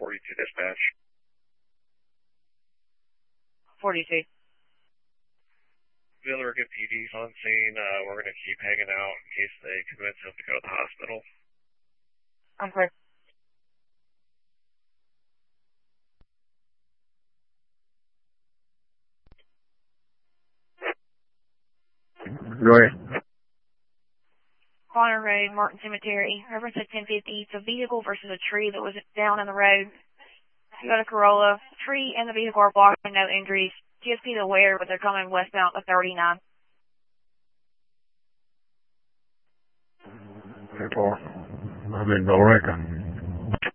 42 dispatch. 42. Villarica PD's on scene. We're going to keep hanging out in case they convince him to go to the hospital. I'm clear. Go ahead. Bonner Road, Martin Cemetery. Reference at 1050. It's a vehicle versus a tree that was down in the road. You got a Corolla. Tree and the vehicle are blocked and no injuries. Just be aware, but they're coming westbound to 39. Report. I'm in Billerica.